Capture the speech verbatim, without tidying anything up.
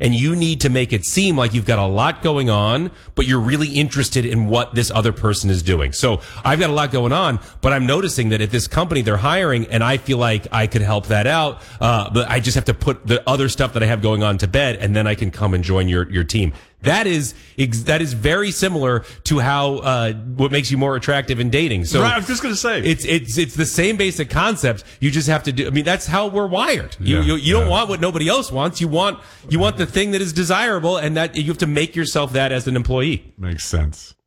and you need to make it seem like you've got a lot going on, but you're really interested in what this other person is doing. So I've got a lot going on, but I'm noticing that at this company they're hiring, and I feel like I could help that out. Uh, but I just have to put the other stuff that I have going on to bed, and then I can come and join your your team. That is ex- that is very similar to how uh, what makes you more attractive in dating. So right, I was just going to say it's it's it's the same basic concept. You just have to do. I mean, that's how we're wired. You Yeah, you, you yeah. don't want what nobody else wants. You want you want the thing that is desirable, and that you have to make yourself that as an employee. Makes sense.